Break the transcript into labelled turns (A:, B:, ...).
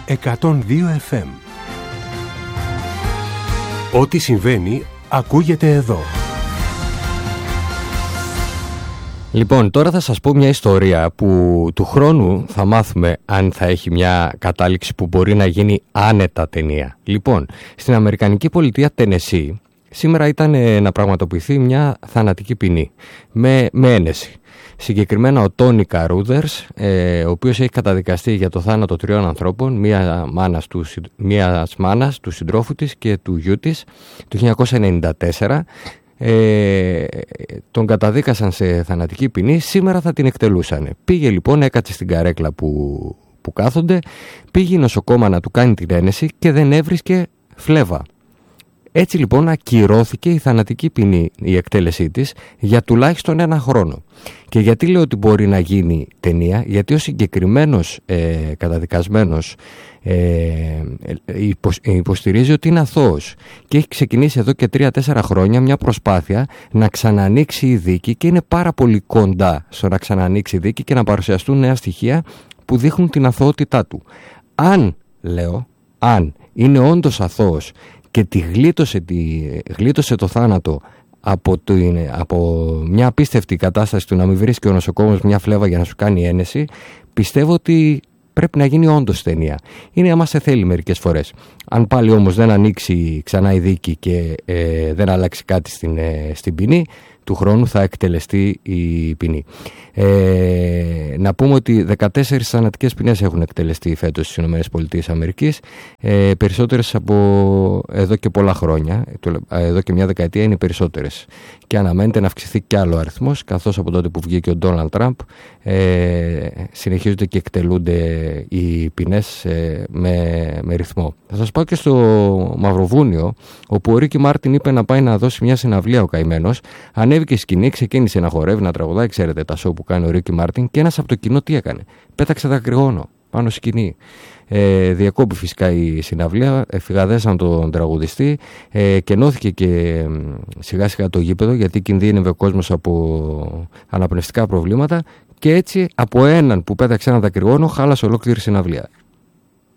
A: 102 FM. Ό,τι συμβαίνει ακούγεται εδώ.
B: Λοιπόν, τώρα θα σας πω μια ιστορία που του χρόνου θα μάθουμε αν θα έχει μια κατάληξη που μπορεί να γίνει άνετα ταινία. Λοιπόν, στην Αμερικανική πολιτεία Τενεσί σήμερα ήταν να πραγματοποιηθεί μια θανατική ποινή με ένεση. Συγκεκριμένα ο Τόνι Καρούδερς, ο οποίος έχει καταδικαστεί για το θάνατο 3 ανθρώπων, μιας μάνας, του συντρόφου της και του γιού της, το 1994. Τον καταδίκασαν σε θανατική ποινή, σήμερα θα την εκτελούσαν. Πήγε λοιπόν, έκατσε στην καρέκλα που κάθονται, πήγε η νοσοκόμα να του κάνει την ένεση και δεν έβρισκε φλέβα. Έτσι λοιπόν ακυρώθηκε η θανατική ποινή, η εκτέλεσή της, για τουλάχιστον 1 χρόνο. Και γιατί λέω ότι μπορεί να γίνει ταινία? Γιατί ο συγκεκριμένος καταδικασμένος υποστηρίζει ότι είναι αθώος και έχει ξεκινήσει εδώ και 3-4 χρόνια μια προσπάθεια να ξανανοίξει η δίκη και είναι πάρα πολύ κοντά στο να ξανανοίξει η δίκη και να παρουσιαστούν νέα στοιχεία που δείχνουν την αθωότητά του. Αν είναι όντως αθώος και γλίτωσε το θάνατο από μια απίστευτη κατάσταση του να μην βρίσκει ο νοσοκόμος μια φλέβα για να σου κάνει ένεση, πιστεύω ότι πρέπει να γίνει όντως ταινία. Είναι άμα σε θέλει μερικές φορές. Αν πάλι όμως δεν ανοίξει ξανά η δίκη και δεν αλλάξει κάτι στην ποινή, του χρόνου θα εκτελεστεί η ποινή. Να πούμε ότι 14 θανατικές ποινές έχουν εκτελεστεί φέτος στις ΗΠΑ, περισσότερες από εδώ και πολλά χρόνια, εδώ και μια δεκαετία είναι περισσότερες. Και αναμένεται να αυξηθεί κι άλλο αριθμός, καθώς από τότε που βγήκε ο Ντόναλντ Τραμπ συνεχίζονται και εκτελούνται οι ποινές με ρυθμό. Θα σας πάω και στο Μαυροβούνιο, όπου ο Ρίκι Μάρτιν είπε να πάει να δώσει μια συναυλία ο καημένος. Ανέβηκε σκηνή, ξεκίνησε να χορεύει, να τραγουδάει, ξέρετε τα show που κάνει ο Ρίκι Μάρτιν, και ένας από το κοινό τι έκανε? Πέταξε δακρυγόνο πάνω σκηνή. Διακόπη φυσικά η συναυλία, φυγαδέσαν τον τραγουδιστή, κενώθηκε και σιγά σιγά το γήπεδο, γιατί κινδύνευε ο κόσμος από αναπνευστικά προβλήματα, και έτσι από έναν που πέταξε ένα δακρυγόνο χάλασε ολόκληρη συναυλία.